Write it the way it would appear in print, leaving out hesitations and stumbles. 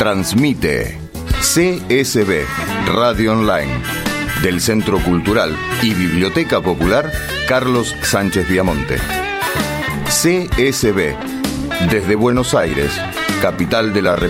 Transmite CSB Radio Online del Centro Cultural y Biblioteca Popular Carlos Sánchez Viamonte. CSB desde Buenos Aires, capital de la